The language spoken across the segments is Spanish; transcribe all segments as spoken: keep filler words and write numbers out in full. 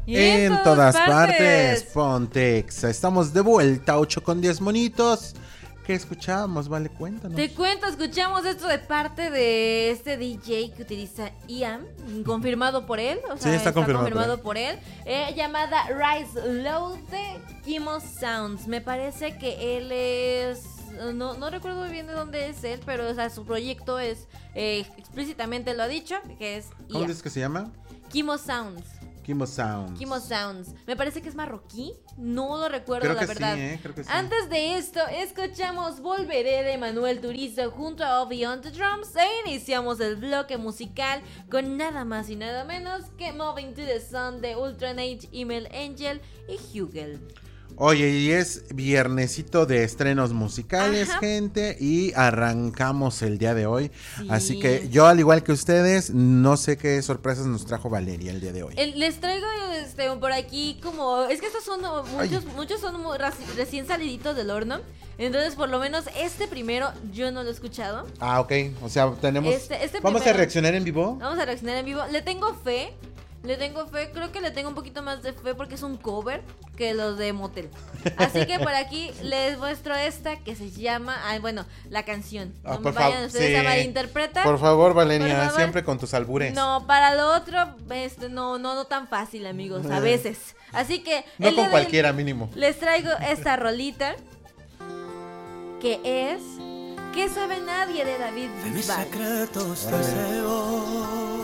Y en, en todas partes, Pontex. Estamos de vuelta, ocho con diez monitos. ¿Qué escuchamos? Vale, cuéntanos. Te cuento, escuchamos esto de parte de este D J que utiliza I A M, confirmado por él. O sea, sí, está, está confirmado, confirmado por él. Por él eh, llamada Rise Low de Kimo Sounds. Me parece que él es... No, no recuerdo muy bien de dónde es él, pero o sea, su proyecto es... Eh, explícitamente lo ha dicho, que es I A M. ¿Cómo dices que se llama? Kimo Sounds. Kimo Sounds. Kimo Sounds. Me parece que es marroquí. No lo recuerdo, creo la que verdad. Sí, ¿eh? Creo que sí. Antes de esto, escuchamos Volveré de Manuel Turizo junto a Obi on the Drums. E iniciamos el bloque musical con nada más y nada menos que Moving to the Sun de Ultranage, Email Angel y Hugel. Oye, y es viernesito de estrenos musicales, Ajá. gente, y arrancamos el día de hoy. Sí. Así que yo, al igual que ustedes, no sé qué sorpresas nos trajo Valeria el día de hoy. El, les traigo este, por aquí como... Es que estos son muchos, muchos son muy, recién saliditos del horno. Entonces, por lo menos este primero yo no lo he escuchado. Ah, ok. O sea, tenemos... Este, este ¿Vamos primero, a reaccionar en vivo? Vamos a reaccionar en vivo. Le tengo fe. Le tengo fe, creo que le tengo un poquito más de fe porque es un cover que los de Motel. Así que por aquí les muestro esta que se llama, ay, bueno, la canción. No ah, me vayan ustedes sí. a malinterpretar. Por favor, Valeria, por favor. Siempre con tus albures. No, para lo otro, este, no, no, no tan fácil, amigos, a veces. Así que no con cualquiera, mínimo. Les traigo esta rolita que es ¿Qué sabe nadie de David Bisbal? De mis secretos deseos,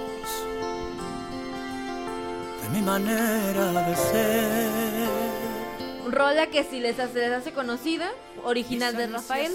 mi manera de ser. Rola que si les hace, les hace conocida, original de Rafael.